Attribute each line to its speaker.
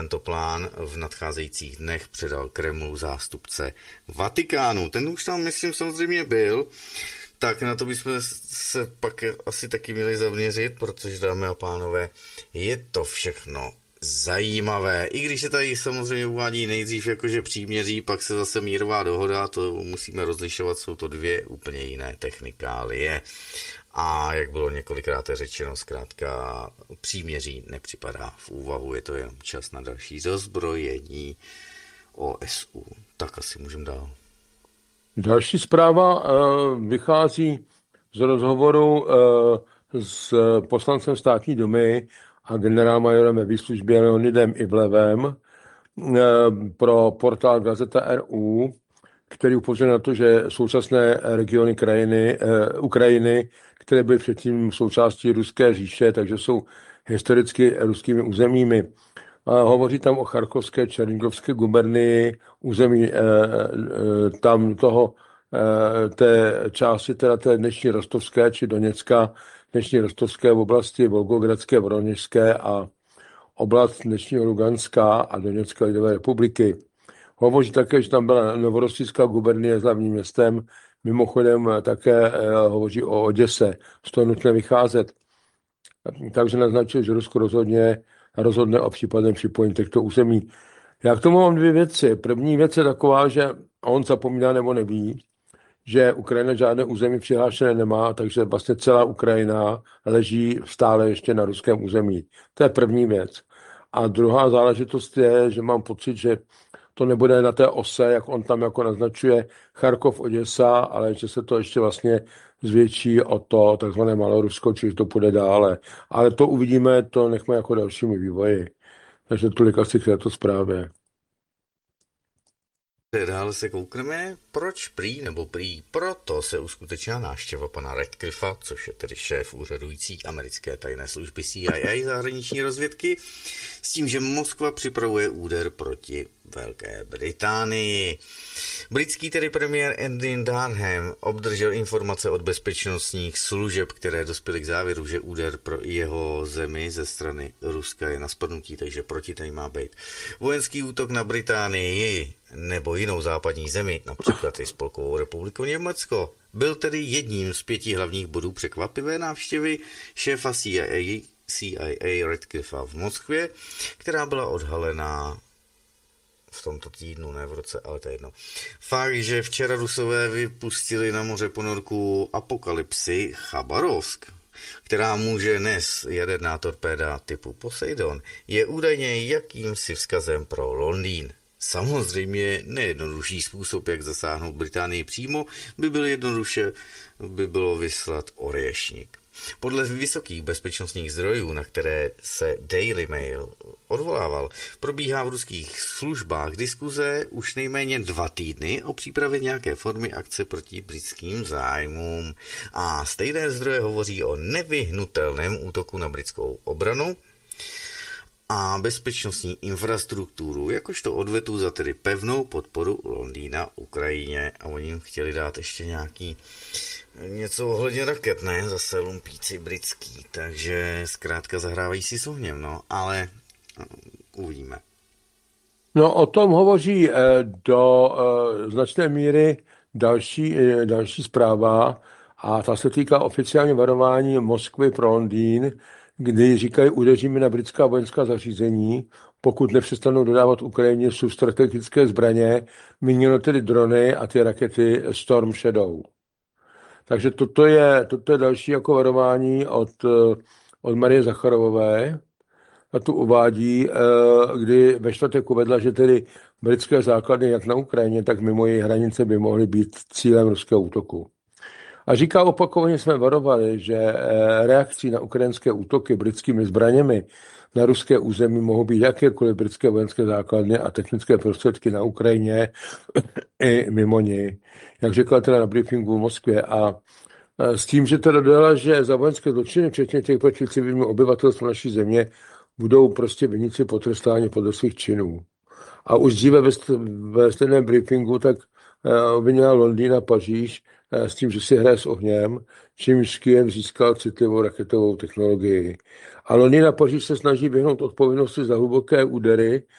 Speaker 1: Tento plán v nadcházejících dnech předal Kremlu zástupce Vatikánu. Ten už tam, myslím, samozřejmě byl. Tak na to bychom se pak asi taky měli zaměřit, protože, dámy a pánové, je to všechno zajímavé. I když se tady samozřejmě uvádí nejdřív jakože příměří, pak se zase mírová dohoda, to musíme rozlišovat, jsou to dvě úplně jiné technikálie. A jak bylo několikrát řečeno, zkrátka příměří nepřipadá v úvahu, je to jenom čas na další rozbrojení OSU. Tak asi můžeme dál.
Speaker 2: Další zpráva vychází z rozhovoru s poslancem státní dumy a generálmajorem ve výslužbě Leonidem Ivlevem pro portál Gazeta.ru, který upozorňuje na to, že současné regiony Ukrajiny, které byly předtím součástí Ruské říše, takže jsou historicky ruskými územími. Hovoří tam o Charkovské, Černigovské gubernii, území tam té části, teda té dnešní Rostovské či Doněcka, dnešní Rostovské v oblasti Volgogradské, Voroněžské a oblast dnešního Luganska a Doněcké lidové republiky. Hovoří také, že tam byla Novorossijská gubernie s hlavním městem, mimochodem také hovoří o Oděse, z toho nutné vycházet. Takže naznačil, že Rusko rozhodne o případném připojení těchto území. Já k tomu mám dvě věci. První věc je taková, že on zapomíná nebo neví, že Ukrajina žádné území přihlášené nemá, takže vlastně celá Ukrajina leží stále ještě na ruském území. To je první věc. A druhá záležitost je, že mám pocit, že to nebude na té ose, jak on tam jako naznačuje Charkov, Oděsa, ale že se to ještě vlastně zvětší o to takzvané Malorusko, čiže to půjde dále. Ale to uvidíme, to nechme jako dalšímu vývoji. Takže tolik asi k této zprávě.
Speaker 1: Dále se koukneme, proč proto se uskutečnila návštěva pana Radcliffa, což je tedy šéf úřadující americké tajné služby CIA zahraniční rozvědky, s tím, že Moskva připravuje úder proti Velké Británii. Britský tedy premiér Andy Burnham obdržel informace od bezpečnostních služeb, které dospěly k závěru, že úder pro jeho zemi ze strany Ruska je na spadnutí, takže proti tady má být vojenský útok na Británii nebo jinou západní zemi, například i Spolkovou republiku Německo. Byl tedy jedním z 5 hlavních bodů překvapivé návštěvy šéfa CIA Radcliffa v Moskvě, která byla odhalená v tomto týdnu, ne v roce, ale to je jedno. Fakt, že včera Rusové vypustili na moře ponorku Apokalypsy Chabarovsk, která může nést jaderná torpéda typu Poseidon, je údajně jakýmsi vzkazem pro Londýn. Samozřejmě nejjednodušší způsob, jak zasáhnout Británii přímo, by bylo vyslat orješník. Podle vysokých bezpečnostních zdrojů, na které se Daily Mail odvolával, probíhá v ruských službách diskuze už nejméně 2 týdny o přípravě nějaké formy akce proti britským zájmům. A stejné zdroje hovoří o nevyhnutelném útoku na britskou obranu a bezpečnostní infrastrukturu, jakožto odvetu za tedy pevnou podporu Londýna Ukrajině. A oni jim chtěli dát ještě něco ohledně raket, ne? Zase lumpíci britský, takže zkrátka zahrávají si s ohněm, no, ale uvidíme.
Speaker 2: No, o tom hovoří do značné míry další zpráva a ta se týká oficiálně varování Moskvy pro Londýn, kdy říkají, udeříme na britská vojenská zařízení, pokud nepřestanou dodávat Ukrajině substrategické zbraně, míněno tedy drony a ty rakety Storm Shadow. Takže toto je další jako varování od Marie Zacharovové. A tu uvádí, kdy ve čtvrtek uvedla, že tedy britské základny jak na Ukrajině, tak mimo její hranice by mohly být cílem ruského útoku. A říká, opakovaně jsme varovali, že reakcí na ukrajinské útoky britskými zbraněmi na ruské území mohou být jakékoliv britské vojenské základny a technické prostředky na Ukrajině i mimo ní. Jak řekla teda na briefingu v Moskvě. A s tím, že teda dodala, že za vojenské zločiny, včetně těch proti civilnímu obyvatelstvu naší země, budou prostě viníci potrestáni podle svých činů. A už dříve ve stejném briefingu tak obvinila Londýn a Paříž s tím, že si hraje s ohněm, čímž Kyjev získal citlivou raketovou technologii. A Londýn a Paříž se snaží vyhnout odpovědnosti za hluboké údery